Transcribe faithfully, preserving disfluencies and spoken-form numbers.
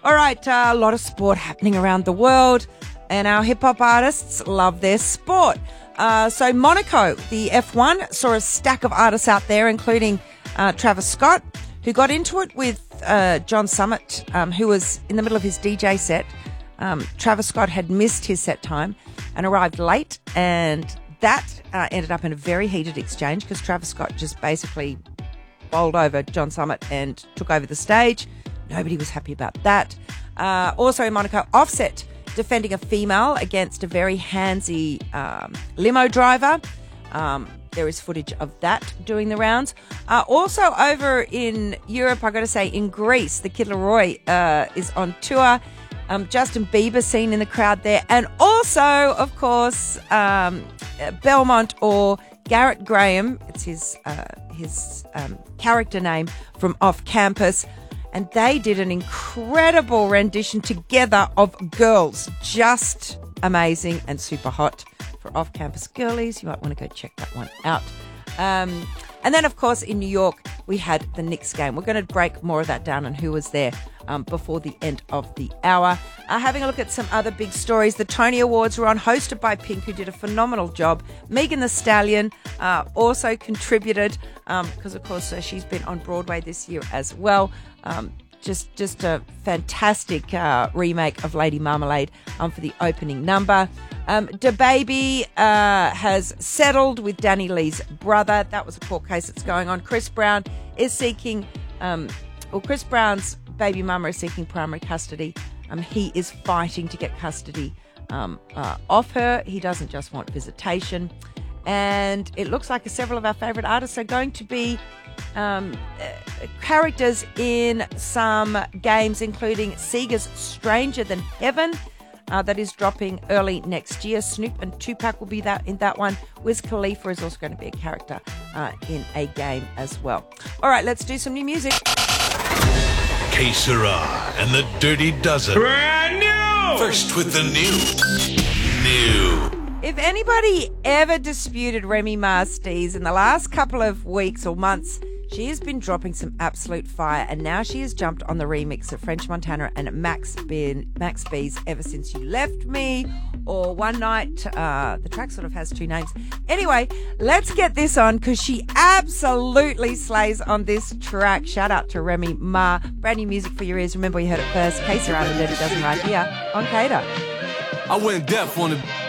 All right, uh, a lot of sport happening around the world, and our hip-hop artists love their sport. Uh, so Monaco, the F one, saw a stack of artists out there, including uh, Travis Scott, who got into it with uh, John Summit, um, who was in the middle of his D J set. Um, Travis Scott had missed his set time and arrived late, and that uh, ended up in a very heated exchange because Travis Scott just basically bowled over John Summit and took over the stage. Nobody was happy about that. Uh, also in Monaco, Offset defending a female against a very handsy um, limo driver. Um, there is footage of that doing the rounds. Uh, also over in Europe, I've got to say, in Greece, the Kid Laroi uh, is on tour. Um, Justin Bieber seen in the crowd there. And also, of course, um, Belmont or Garrett Graham, it's his, uh, his um, character name from Off Campus. And they did an incredible rendition together of Girls. Just amazing and super hot for off-campus girlies. You might want to go check that one out. Um, and then, of course, in New York, we had the Knicks game. We're going to break more of that down and who was there um, before the end of the hour. Uh, having a look at some other big stories. The Tony Awards were on, hosted by Pink, who did a phenomenal job. Megan Thee Stallion uh, also contributed um, because, of course, uh, she's been on Broadway this year as well. Um, just just a fantastic uh, remake of Lady Marmalade um, for the opening number. Um, DaBaby uh, has settled with Danny Lee's brother. That was a court case that's going on. Chris Brown is seeking, um, well, Chris Brown's baby mama is seeking primary custody. Um, he is fighting to get custody um, uh, off her. He doesn't just want visitation. And it looks like several of our favourite artists are going to be um, uh, characters in some games, including Sega's Stranger Than Heaven, uh, that is dropping early next year. Snoop and Tupac will be that in that one. Wiz Khalifa is also going to be a character uh, in a game as well. All right, let's do some new music. Que Sera and the Dirty Dozen. Brand new! First with the new. New. If anybody ever disputed Remy Ma's steez in the last couple of weeks or months, she has been dropping some absolute fire, and now she has jumped on the remix of French Montana and Max B, Max B's Ever Since You Left Me, or One Night. Uh, the track sort of has two names. Anyway, let's get this on because she absolutely slays on this track. Shout out to Remy Ma. Brand new music for your ears. Remember, you heard it first. Que Sera and the Dirty Dozen right here on Cater. I went deaf on the...